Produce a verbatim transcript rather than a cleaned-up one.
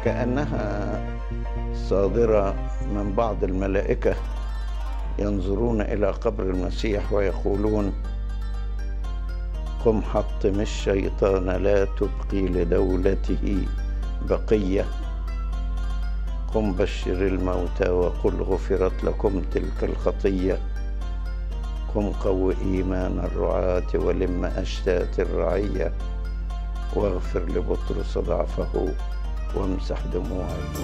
وكأنها صادرة من بعض الملائكة ينظرون إلى قبر المسيح ويقولون: قم حطم الشيطان لا تبقي لدولته بقية، قم بشر الموتى وقل غفرت لكم تلك الخطية، قم قو إيمان الرعاة ولم أشتات الرعية، واغفر لبطرس ضعفه وامسح دموع